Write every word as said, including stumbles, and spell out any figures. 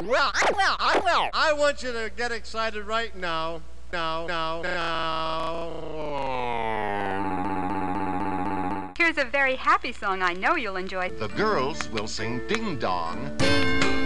will, I will, I will. I want you to get excited right now. Now, now, now. Here's a very happy song I know you'll enjoy. The girls will sing Ding Dong.